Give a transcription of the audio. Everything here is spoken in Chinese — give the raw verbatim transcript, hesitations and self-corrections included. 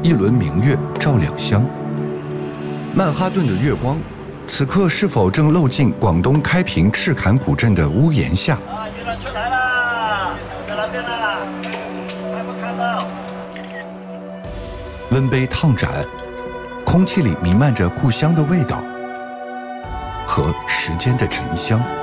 一轮明月照两乡。曼哈顿的月光，此刻是否正漏进广东开平赤坎古镇的屋檐下？ 啊，月亮出来了，在那边了，看不看到？ 温杯烫盏，空气里弥漫着故乡的味道和时间的沉香。